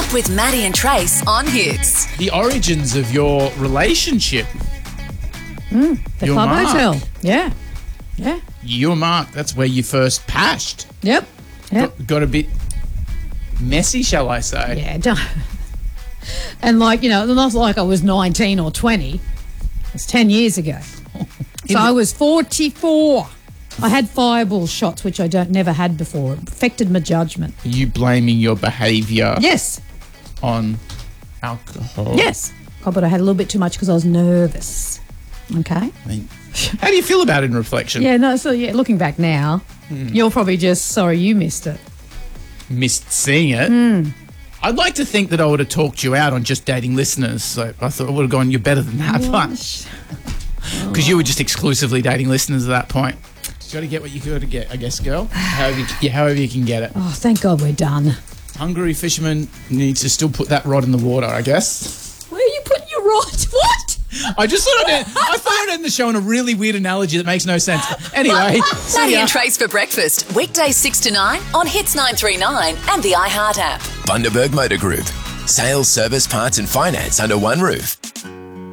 with Maddie and Trace on Hits. The origins of your relationship. The Your Club Mark. Hotel. Yeah. Yeah. You and Mark, that's where you first pashed. Yep. Got a bit messy, shall I say? Yeah. And not like I was 19 or 20. It was 10 years ago. So I was 44. I had fireball shots, which I never had before. It affected my judgment. Are you blaming your behaviour Yes. on alcohol? Yes. Oh, but I had a little bit too much because I was nervous. Okay. I mean, how do you feel about it in reflection? Yeah, no, so looking back now, you're probably just sorry you missed it. Missed seeing it. I'd like to think that I would have talked you out on just dating listeners. So I thought I would have gone, you're better than that. Because you were just exclusively dating listeners at that point. You got to get what you got to get, I guess, girl. However you can get it. Oh, thank God we're done. Hungry fisherman needs to still put that rod in the water, I guess. Where are you putting your rod? What? I thought I'd end the show on a really weird analogy that makes no sense. Anyway, see Maddie ya. and Trace for breakfast. Weekdays 6 to 9 on Hits 939 and the iHeart app. Bundaberg Motor Group. Sales, service, parts and finance under one roof.